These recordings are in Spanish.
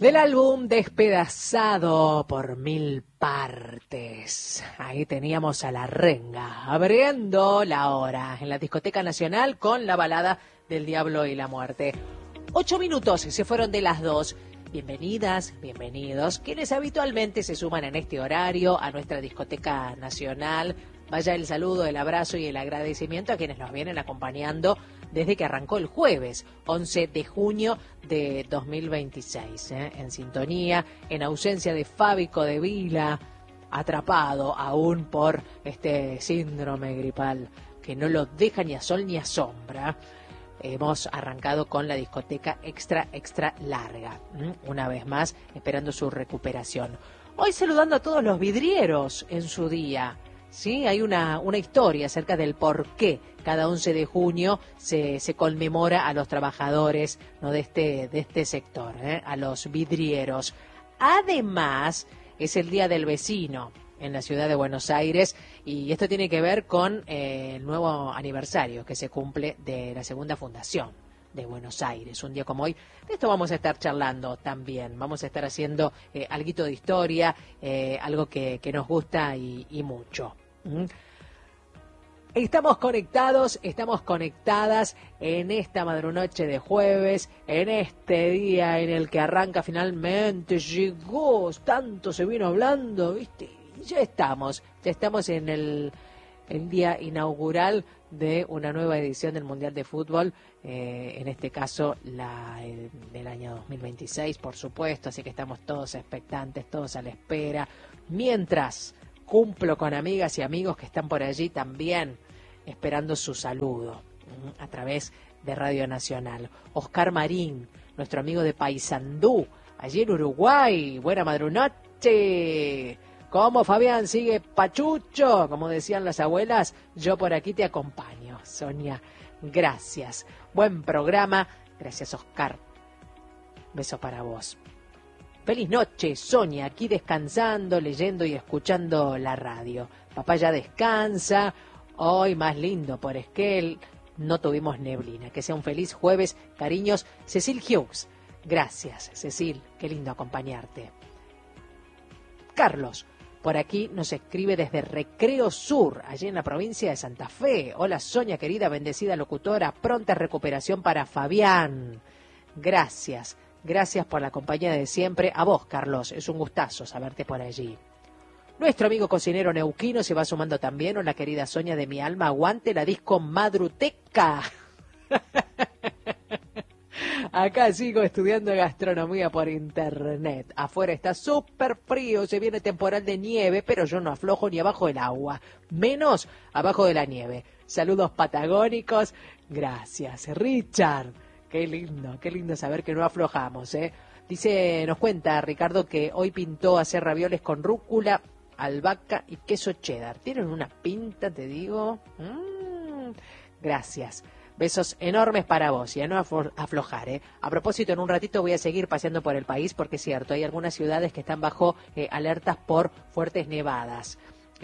Del álbum Despedazado por Mil Partes. Ahí teníamos a La Renga abriendo la hora en la Discoteca Nacional con la balada del Diablo y la Muerte. 8 minutos se fueron de las 2. Bienvenidas, bienvenidos, quienes habitualmente se suman en este horario a nuestra Discoteca Nacional. Vaya el saludo, el abrazo y el agradecimiento a quienes nos vienen acompañando desde que arrancó el jueves, 11 de junio de 2026. En sintonía, en ausencia de Fábico de Vila, atrapado aún por este síndrome gripal que no lo deja ni a sol ni a sombra. Hemos arrancado con la discoteca extra larga, una vez más esperando su recuperación. Hoy saludando a todos los vidrieros en su día. Sí, hay una historia acerca del por qué cada 11 de junio se conmemora a los trabajadores, ¿no?, de este sector, a los vidrieros. Además, es el Día del Vecino en la ciudad de Buenos Aires y esto tiene que ver con el nuevo aniversario que se cumple de la segunda fundación de Buenos Aires, un día como hoy. De esto vamos a estar charlando también, vamos a estar haciendo alguito de historia, algo que nos gusta y mucho. Estamos conectados, estamos conectadas en esta madrunoche de jueves, en este día en el que arranca finalmente, llegó, tanto se vino hablando, ¿viste? Ya estamos en el día inaugural de una nueva edición del Mundial de Fútbol, en este caso del año 2026, por supuesto, así que estamos todos expectantes, todos a la espera, mientras cumplo con amigas y amigos que están por allí también esperando su saludo a través de Radio Nacional. Oscar Marín, nuestro amigo de Paysandú, allí en Uruguay, buena madrunoche. ¿Cómo, Fabián? ¿Sigue pachucho? Como decían las abuelas, yo por aquí te acompaño. Sonia, gracias. Buen programa. Gracias, Oscar. Beso para vos. Feliz noche, Sonia, aquí descansando, leyendo y escuchando la radio. Papá ya descansa. Hoy más lindo por Esquel. No tuvimos neblina. Que sea un feliz jueves. Cariños, Cecil Hughes. Gracias, Cecil. Qué lindo acompañarte. Carlos, por aquí nos escribe desde Recreo Sur, allí en la provincia de Santa Fe. Hola, Sonia, querida, bendecida locutora. Pronta recuperación para Fabián. Gracias. Gracias por la compañía de siempre. A vos, Carlos, es un gustazo saberte por allí. Nuestro amigo cocinero neuquino se va sumando también. Hola, querida Sonia de mi alma, aguante la disco Madruteca. Acá sigo estudiando gastronomía por internet. Afuera está súper frío, se viene temporal de nieve, pero yo no aflojo ni abajo del agua, menos abajo de la nieve. Saludos patagónicos. Gracias, Richard. Qué lindo saber que no aflojamos, ¿eh? Dice, nos cuenta Ricardo que hoy pintó hacer ravioles con rúcula, albahaca y queso cheddar. Tienen una pinta, te digo. Gracias. Besos enormes para vos y a no aflojar, ¿eh? A propósito, en un ratito voy a seguir paseando por el país porque es cierto, hay algunas ciudades que están bajo alertas por fuertes nevadas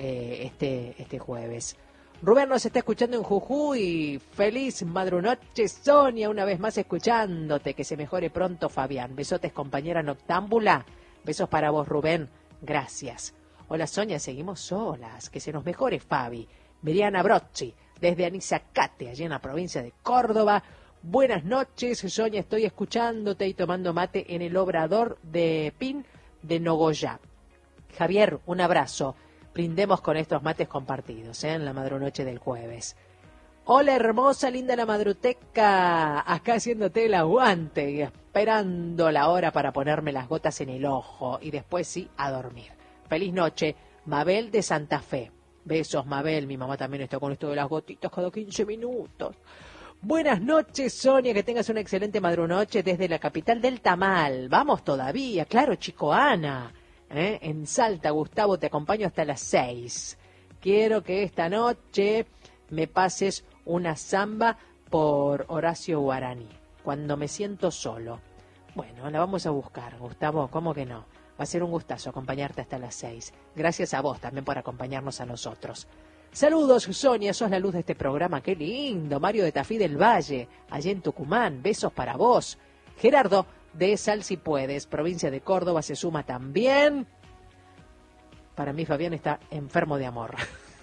este jueves. Rubén nos está escuchando en Jujuy. Feliz madrunoche, Sonia, una vez más escuchándote. Que se mejore pronto, Fabián. Besotes, compañera noctámbula. Besos para vos, Rubén. Gracias. Hola, Sonia, seguimos solas. Que se nos mejore, Fabi. Miriana Brocci, desde Anizacate, allí en la provincia de Córdoba. Buenas noches, Sonia, estoy escuchándote y tomando mate en el Obrador de Pin de Nogoyá. Javier, un abrazo. Brindemos con estos mates compartidos, en la madrunoche del jueves. Hola, hermosa, linda la madruteca. Acá haciéndote el aguante y esperando la hora para ponerme las gotas en el ojo y después sí, a dormir. Feliz noche, Mabel de Santa Fe. Besos, Mabel. Mi mamá también está con esto de las gotitas cada 15 minutos. Buenas noches, Sonia. Que tengas una excelente madrunoche desde la capital del tamal. Vamos todavía. Claro, chico, Ana. En Salta, Gustavo, te acompaño hasta las 6. Quiero que esta noche me pases una samba por Horacio Guaraní. Cuando me siento solo. Bueno, la vamos a buscar, Gustavo. ¿Cómo que no? Va a ser un gustazo acompañarte hasta las 6. Gracias a vos también por acompañarnos a nosotros. Saludos, Sonia, sos la luz de este programa. Qué lindo. Mario de Tafí del Valle, allí en Tucumán. Besos para vos. Gerardo, de Sal Si Puedes, provincia de Córdoba, se suma también. Para mí Fabián está enfermo de amor.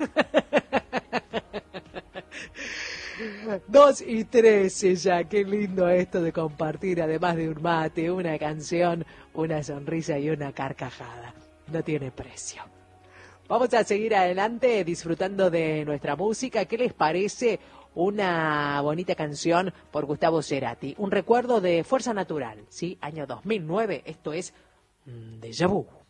2:13 ya, qué lindo esto de compartir, además de un mate, una canción, una sonrisa y una carcajada. No tiene precio. Vamos a seguir adelante disfrutando de nuestra música. ¿Qué les parece una bonita canción por Gustavo Cerati? Un recuerdo de Fuerza Natural, ¿sí? Año 2009, esto es Déjà Vu.